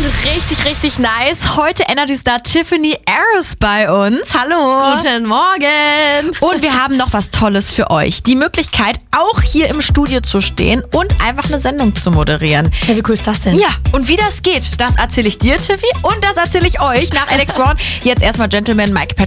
Richtig, richtig nice. Heute Energy Star Tiffany Harris bei uns. Hallo. Guten Morgen. Und wir haben noch was Tolles für euch. Die Möglichkeit, auch hier im Studio zu stehen und einfach eine Sendung zu moderieren. Ja, wie cool ist das denn? Ja, und wie das geht, das erzähle ich dir, Tiffy, und das erzähle ich euch nach Alex Brown. Jetzt erstmal Gentleman Mike Patton.